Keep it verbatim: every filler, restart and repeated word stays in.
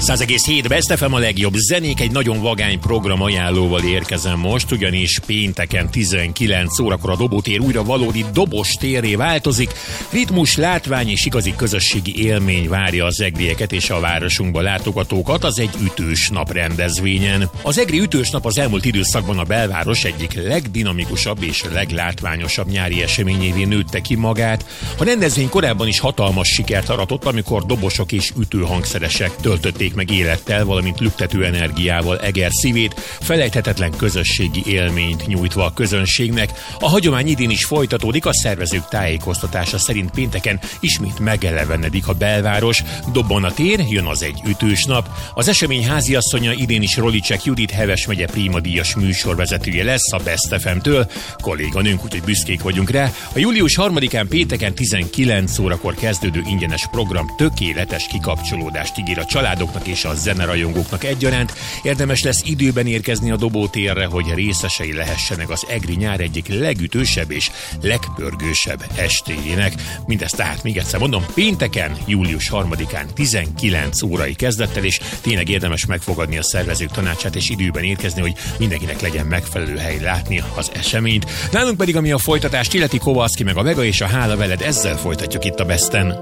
száz egész hét Best ef em, a legjobb zenék, egy nagyon vagány program ajánlóval érkezem most, ugyanis pénteken tizenkilenc órakor a Dobótér újra valódi dobos térré változik. Ritmus, látvány és igazi közösségi élmény várja az egrieket és a városunkba látogatókat az Egy ütős nap rendezvényen. Az Egri ütős nap az elmúlt időszakban a belváros egyik legdinamikusabb és leglátványosabb nyári eseményévé nőtte ki magát. A rendezvény korábban is hatalmas sikert aratott, amikor dobosok és ütőhangszeresek töltötték meg élettel, valamint lüktető energiával Eger szívét, felejthetetlen közösségi élményt nyújtva a közönségnek. A hagyomány idén is folytatódik, a szervezők tájékoztatása szerint pénteken ismét megelevenedik a belváros, dobban a tér, jön az Egy ütős nap. Az esemény háziasszonya idén is Rolicek Judit, Heves megye Prímadíjas műsorvezetője lesz a Best ef em-től, kolléganőnk, úgyhogy büszkék vagyunk rá. A július harmadikán pénteken tizenkilenc órakor kezdődő ingyenes program tökéletes kikapcsolódást ígér a családoknak és a zenerajongóknak egyaránt. Érdemes lesz időben érkezni a Dobótérre, hogy részesei lehessenek az egri nyár egyik legütősebb és legpörgősebb estéjének. Mindezt tehát még egyszer mondom, pénteken, július harmadikán tizenkilenc órai kezdettel, és tényleg érdemes megfogadni a szervezők tanácsát és időben érkezni, hogy mindenkinek legyen megfelelő hely látni az eseményt. Nálunk pedig, ami a folytatást illeti, Kovalszki meg a Vega és a Hála veled, ezzel folytatjuk itt a Besten.